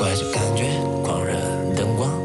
怪这感觉，狂热灯光